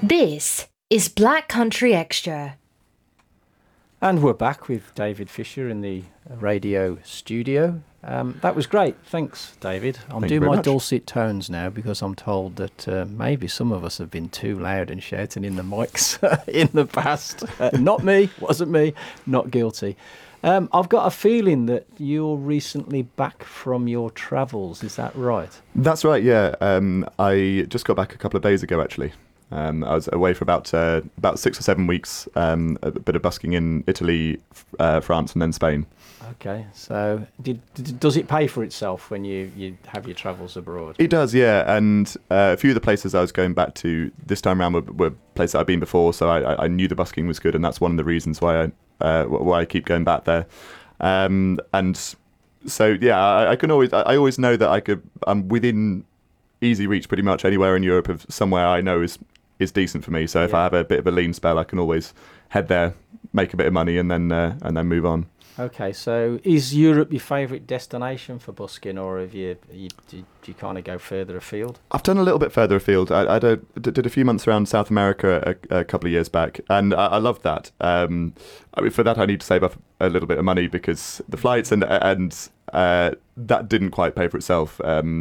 This is Black Country Extra. And we're back with David Fisher in the radio studio. That was great. Thanks, David. I'm doing my dulcet tones now because I'm told that maybe some of us have been too loud and shouting in the mics in the past. Not me, wasn't me, not guilty. I've got a feeling that you're recently back from your travels. Is that right? That's right, yeah. I just got back a couple of days ago, actually. I was away for about 6 or 7 weeks, a bit of busking in Italy, France, and then Spain. Okay, so does it pay for itself when you have your travels abroad? It does, yeah, and a few of the places I was going back to this time around were places I'd been before, so I knew the busking was good, and that's one of the reasons why I keep going back there. And so, yeah, I always know that I'm within easy reach pretty much anywhere in Europe of somewhere I know is decent for me. So if I have a bit of a lean spell, I can always head there, make a bit of money, and then move on. Okay, so is Europe your favourite destination for busking, or do you kind of go further afield? I've done a little bit further afield. I did a few months around South America a couple of years back, and I loved that. For that, I need to save up a little bit of money because the flights and that didn't quite pay for itself.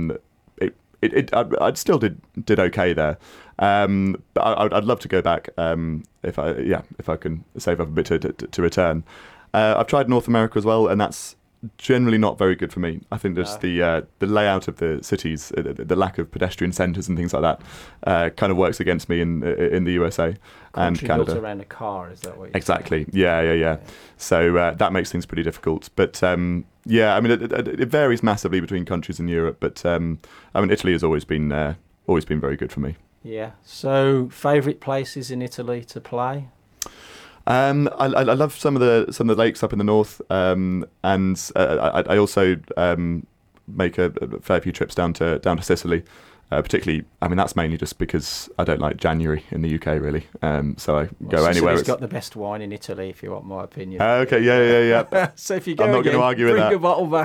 I still did okay there, but I'd love to go back if I can save up a bit to return. I've tried North America as well, and that's generally not very good for me. I think just the layout of the cities, the lack of pedestrian centres and things like that, kind of works against me in the USA and Canada. Built around a car, is that what you're Exactly. Saying? Yeah. So that makes things pretty difficult. But yeah, I mean, it varies massively between countries in Europe. But I mean, Italy has always been very good for me. Yeah. So, favourite places in Italy to play? I love some of the lakes up in the north, and I also make a fair few trips down to Sicily, particularly. I mean, that's mainly just because I don't like January in the UK, really. So I go anywhere. Sicily's got the best wine in Italy, if you want my opinion. Okay, yeah. So if you go, I'm not going to argue with that. Bring a bottle back.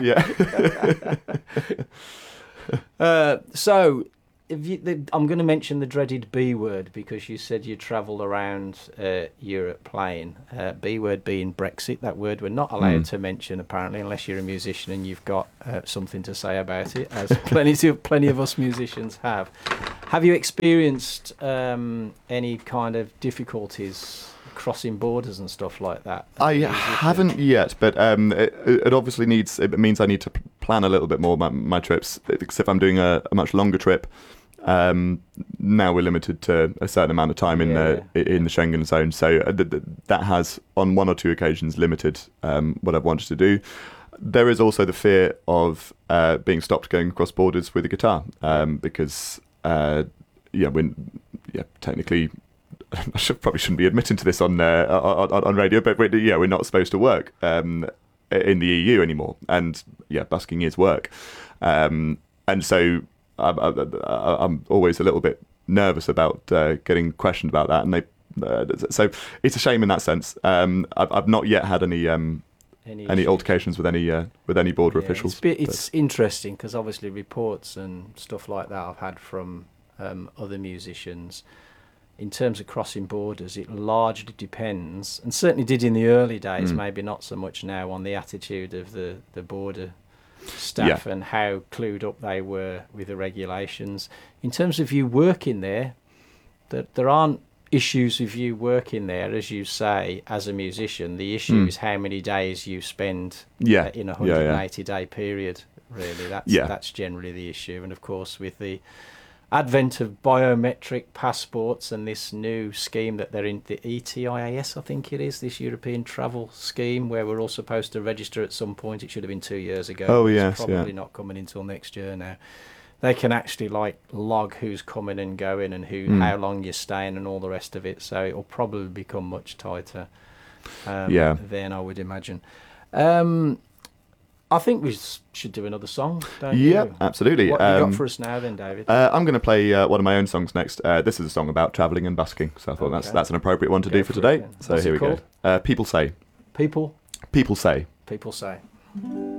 Yeah. So. I'm going to mention the dreaded B word because you said you travelled around Europe playing. B word being Brexit, that word we're not allowed to mention apparently unless you're a musician and you've got something to say about it, as plenty of us musicians have. Have you experienced any kind of difficulties crossing borders and stuff like that? I haven't yet, but it obviously it means I need to plan a little bit more my trips, because if I'm doing a much longer trip, now we're limited to a certain amount of time in the Schengen zone, so that has on one or two occasions limited what I've wanted to do. There is also the fear of being stopped going across borders with a guitar, because technically I probably shouldn't be admitting to this on radio, but we're not supposed to work in the EU anymore, and busking is work, and so I'm always a little bit nervous about getting questioned about that, and so it's a shame in that sense. I've not yet had any altercations with any border officials. It's interesting because obviously reports and stuff like that I've had from other musicians. In terms of crossing borders, it largely depends, and certainly did in the early days, maybe not so much now, on the attitude of the border staff and how clued up they were with the regulations. In terms of you working there, there aren't issues with you working there, as you say, as a musician. The issue is how many days you spend in a 180-day period, really. That's generally the issue. And, of course, with the advent of biometric passports and this new scheme that they're in, the ETIAS, I think it is, this European travel scheme, where we're all supposed to register at some point. It should have been 2 years ago. Oh, yes, it's probably not coming until next year now. They can actually log who's coming and going and how long you're staying and all the rest of it. So it'll probably become much tighter then, I would imagine. I think we should do another song, don't you? Yeah, absolutely. What have you got for us now then, David? I'm going to play one of my own songs next. This is a song about travelling and busking, so I thought that's an appropriate one to do for today. So here we go. People Say. People? People Say. People Say.